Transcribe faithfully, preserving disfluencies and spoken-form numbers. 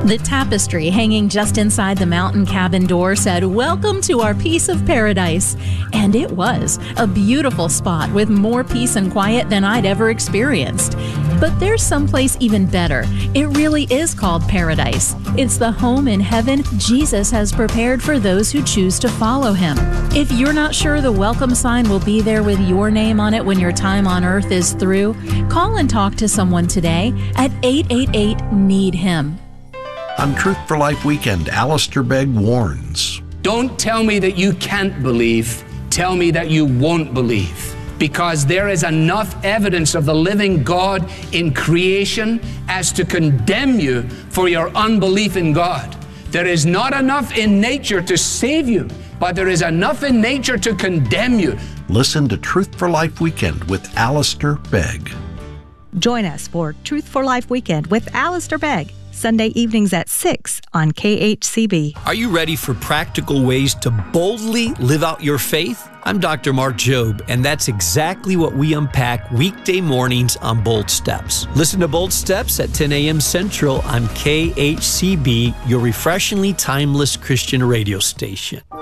The tapestry hanging just inside the mountain cabin door said, "Welcome to our piece of paradise." And it was a beautiful spot with more peace and quiet than I'd ever experienced. But there's someplace even better. It really is called paradise. It's the home in heaven Jesus has prepared for those who choose to follow him. If you're not sure the welcome sign will be there with your name on it when your time on earth is through, call and talk to someone today at eight eight eight, need him. On Truth for Life Weekend, Alistair Begg warns. Don't tell me that you can't believe. Tell me that you won't believe. Because there is enough evidence of the living God in creation as to condemn you for your unbelief in God. There is not enough in nature to save you, but there is enough in nature to condemn you. Listen to Truth for Life Weekend with Alistair Begg. Join us for Truth for Life Weekend with Alistair Begg, Sunday evenings at six on K H C B. Are you ready for practical ways to boldly live out your faith? I'm Doctor Mark Jobe, and that's exactly what we unpack weekday mornings on Bold Steps. Listen to Bold Steps at ten a.m. Central on K H C B, your refreshingly timeless Christian radio station.